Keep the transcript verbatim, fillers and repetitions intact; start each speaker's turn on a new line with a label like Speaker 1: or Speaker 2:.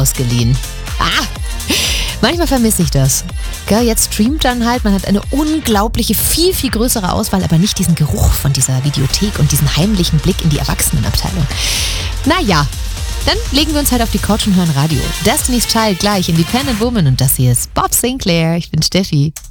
Speaker 1: ausgeliehen. Ah, manchmal vermisse ich das. Gell, jetzt streamt dann halt, man hat eine unglaubliche, viel, viel größere Auswahl, aber nicht diesen Geruch von dieser Videothek und diesen heimlichen Blick in die Erwachsenenabteilung. Naja, dann legen wir uns halt auf die Couch und hören Radio. Destiny's Child gleich, Independent Woman, und das hier ist Bob Sinclair. Ich bin Steffi.